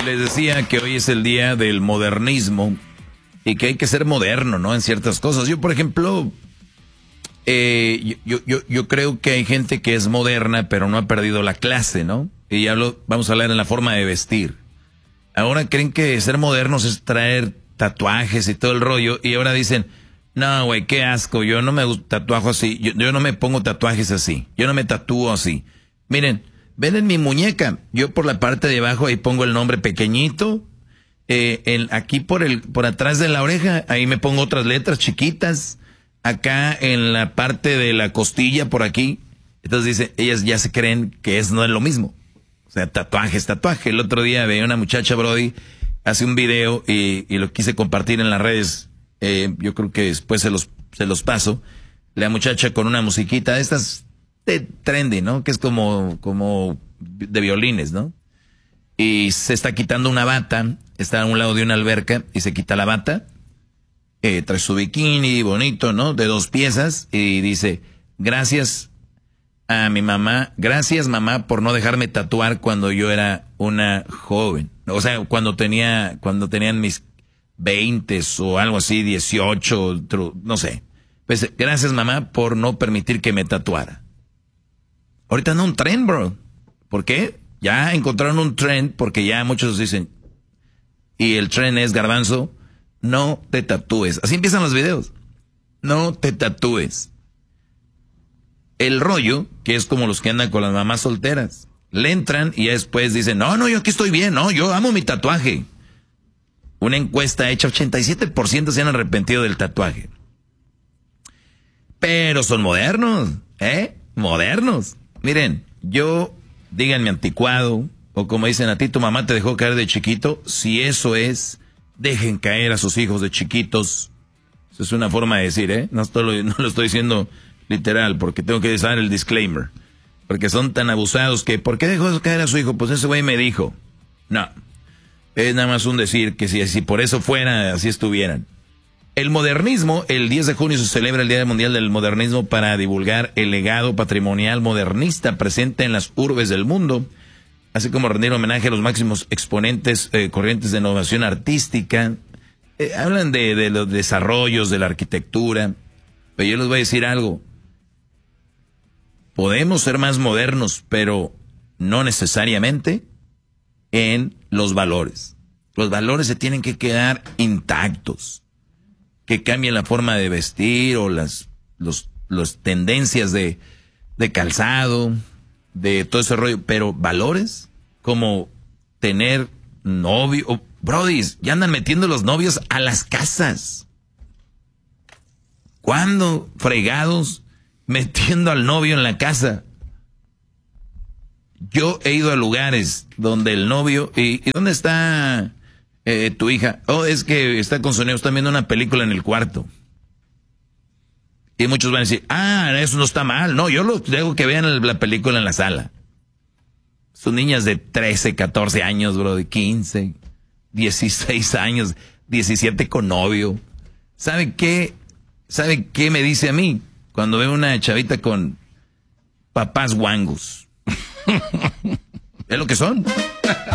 les decía que hoy es el día del modernismo y que hay que ser moderno, ¿no? En ciertas cosas. Yo, por ejemplo, yo creo que hay gente que es moderna, pero no ha perdido la clase, ¿no? Y vamos a hablar en la forma de vestir. Ahora creen que ser modernos es traer tatuajes y todo el rollo, y ahora dicen, no, güey, qué asco, yo no me tatuajo así, yo no me pongo tatuajes así, yo no me tatúo así. Miren, ven en mi muñeca, yo por la parte de abajo ahí pongo el nombre pequeñito, aquí por atrás de la oreja, ahí me pongo otras letras chiquitas, acá en la parte de la costilla por aquí. Entonces dice, ellas ya se creen que no es lo mismo. O sea, tatuaje. El otro día veía una muchacha, Brody, hace un video y lo quise compartir en las redes. Yo creo que después se los paso. La muchacha con una musiquita de estas de trendy, ¿no? Que es como de violines, ¿no? Y se está quitando una bata, está a un lado de una alberca y se quita la bata. Trae su bikini bonito, ¿no? De 2 piezas y dice, gracias a mi mamá, gracias mamá por no dejarme tatuar cuando yo era una joven. O sea, cuando tenían mis 20 o algo así, 18, no sé. Pues gracias mamá por no permitir que me tatuara. Ahorita anda un trend, bro. ¿Por qué? Ya encontraron un trend porque ya muchos dicen, y el trend es, Garbanzo, no te tatúes. Así empiezan los videos. No te tatúes. El rollo, que es como los que andan con las mamás solteras, le entran y ya después dicen, no, yo aquí estoy bien, no, yo amo mi tatuaje. Una encuesta hecha, 87% se han arrepentido del tatuaje. Pero son modernos, modernos. Miren, díganme anticuado, o como dicen a ti, tu mamá te dejó caer de chiquito. Si eso es, dejen caer a sus hijos de chiquitos. Eso es una forma de decir, no lo estoy diciendo literal, porque tengo que dar el disclaimer. Porque son tan abusados que, ¿por qué dejó caer a su hijo? Pues ese güey me dijo. No, es nada más un decir, que si por eso fuera, así estuvieran. El modernismo, el 10 de junio se celebra el Día Mundial del Modernismo para divulgar el legado patrimonial modernista presente en las urbes del mundo, así como rendir homenaje a los máximos exponentes corrientes de innovación artística. Hablan de los desarrollos de la arquitectura, pero yo les voy a decir algo. Podemos ser más modernos, pero no necesariamente en los valores. Los valores se tienen que quedar intactos. Que cambien la forma de vestir o las tendencias de calzado, de todo ese rollo. Pero valores como tener novio. Brodis, ya andan metiendo los novios a las casas. ¿Cuándo, fregados, metiendo al novio en la casa? Yo he ido a lugares donde el novio... ¿Y dónde está tu hija? Oh, es que está con su novio, están viendo una película en el cuarto. Y muchos van a decir, eso no está mal. No, yo lo dejo que vean la película en la sala. Son niñas de 13, 14 años, bro, de 15, 16 años, 17 con novio. ¿Sabe qué me dice a mí cuando veo una chavita con papás guangos? Es lo que son.